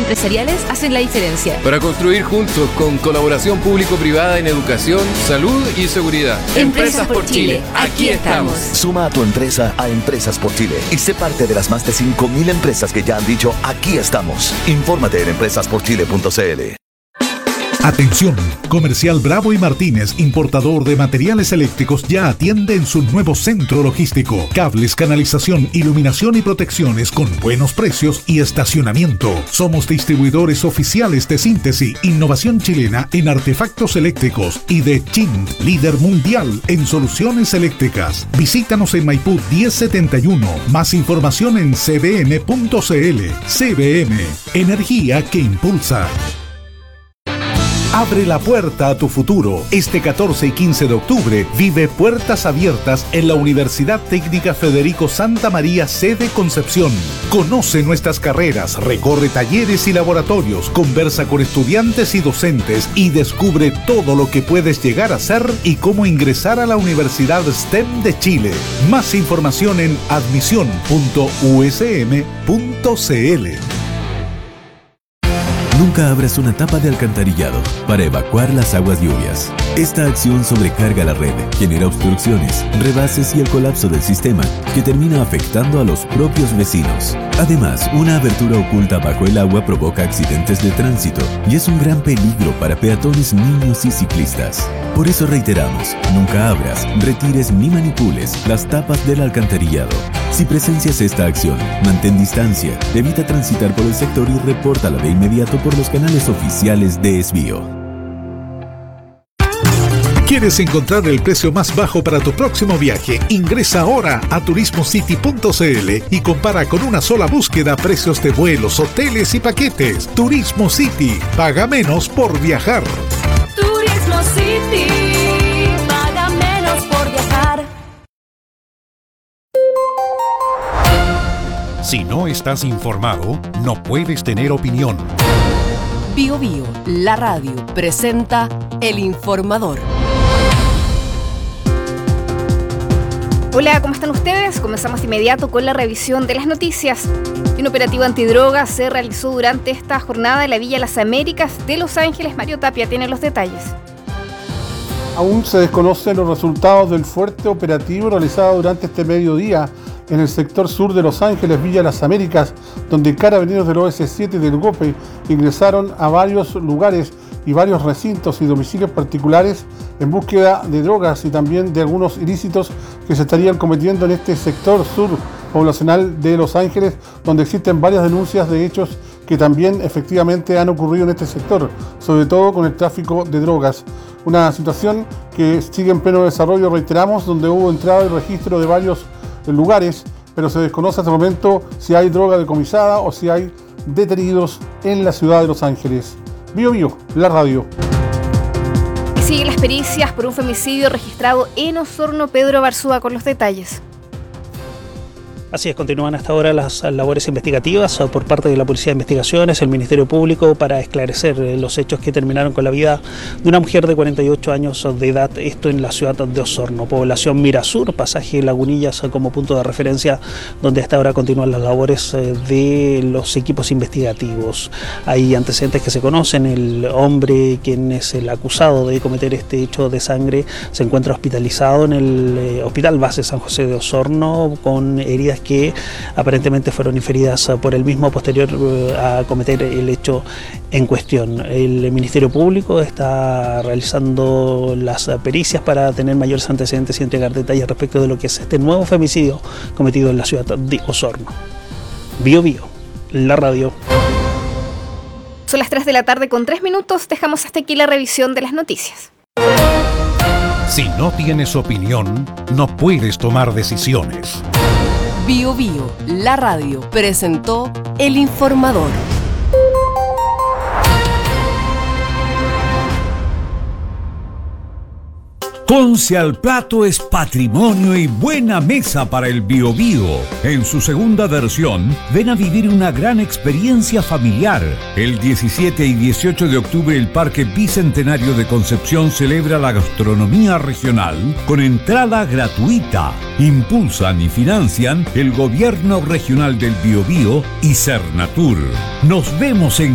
empresariales hacen la diferencia. Para construir juntos con colaboración público-privada en educación, salud y seguridad. Empresas por Chile, aquí estamos. Suma a tu empresa a Empresas por Chile y sé parte de las más de 5.000 empresas que ya han dicho aquí estamos. Infórmate en empresasporchile.cl. Atención, Comercial Bravo y Martínez, importador de materiales eléctricos, ya atiende en su nuevo centro logístico. Cables, canalización, iluminación y protecciones con buenos precios y estacionamiento. Somos distribuidores oficiales de Síntesis, innovación chilena en artefactos eléctricos, y de Chint, líder mundial en soluciones eléctricas. Visítanos en Maipú 1071. Más información en cbm.cl. CBM, energía que impulsa. Abre la puerta a tu futuro. Este 14 y 15 de octubre vive Puertas Abiertas en la Universidad Técnica Federico Santa María, sede Concepción. Conoce nuestras carreras, recorre talleres y laboratorios, conversa con estudiantes y docentes y descubre todo lo que puedes llegar a ser y cómo ingresar a la Universidad STEM de Chile. Más información en admisión.usm.cl. Nunca abras una tapa de alcantarillado para evacuar las aguas lluvias. Esta acción sobrecarga la red, genera obstrucciones, rebases y el colapso del sistema, que termina afectando a los propios vecinos. Además, una abertura oculta bajo el agua provoca accidentes de tránsito y es un gran peligro para peatones, niños y ciclistas. Por eso reiteramos, nunca abras, retires ni manipules las tapas del alcantarillado. Si presencias esta acción, mantén distancia, evita transitar por el sector y repórtala de inmediato por los canales oficiales de Esvío. ¿Quieres encontrar el precio más bajo para tu próximo viaje? Ingresa ahora a turismocity.cl y compara con una sola búsqueda precios de vuelos, hoteles y paquetes. Turismo City. Paga menos por viajar. Turismo City. Paga menos por viajar. Si no estás informado, no puedes tener opinión. Bio Bio, la radio, presenta El Informador. Hola, ¿cómo están ustedes? Comenzamos de inmediato con la revisión de las noticias. Un operativo antidroga se realizó durante esta jornada en la Villa Las Américas de Los Ángeles. Mario Tapia tiene los detalles. Aún se desconocen los resultados del fuerte operativo realizado durante este mediodía en el sector sur de Los Ángeles, Villa Las Américas, donde carabineros del OS7 y del GOPE ingresaron a varios lugares y varios recintos y domicilios particulares en búsqueda de drogas y también de algunos ilícitos que se estarían cometiendo en este sector sur poblacional de Los Ángeles, donde existen varias denuncias de hechos que también efectivamente han ocurrido en este sector, sobre todo con el tráfico de drogas. Una situación que sigue en pleno desarrollo, reiteramos, donde hubo entrada y registro de varios lugares, pero se desconoce hasta el momento si hay droga decomisada o si hay detenidos en la ciudad de Los Ángeles. Bio Bio, la radio. Siguen las pericias por un femicidio registrado en Osorno. Pedro Barzúa con los detalles. Así es, continúan hasta ahora las labores investigativas por parte de la Policía de Investigaciones, el Ministerio Público, para esclarecer los hechos que terminaron con la vida de una mujer de 48 años de edad, esto en la ciudad de Osorno, población Mirasur, pasaje Lagunillas como punto de referencia, donde hasta ahora continúan las labores de los equipos investigativos. Hay antecedentes que se conocen, el hombre quien es el acusado de cometer este hecho de sangre se encuentra hospitalizado en el Hospital Base San José de Osorno con heridas que aparentemente fueron inferidas por el mismo posterior a cometer el hecho en cuestión. El Ministerio Público está realizando las pericias para tener mayores antecedentes y entregar detalles respecto de lo que es este nuevo femicidio cometido en la ciudad de Osorno. Bio Bio, la radio. Son las 3 de la tarde con 3 minutos. Dejamos hasta aquí la revisión de las noticias. Si no tienes opinión, no puedes tomar decisiones. Bio Bio, la radio, presentó El Informador. Conce al Plato es patrimonio y buena mesa para el Biobío. En su segunda versión, ven a vivir una gran experiencia familiar. El 17 y 18 de octubre el Parque Bicentenario de Concepción celebra la gastronomía regional con entrada gratuita. Impulsan y financian el Gobierno Regional del Biobío y Cernatur. Nos vemos en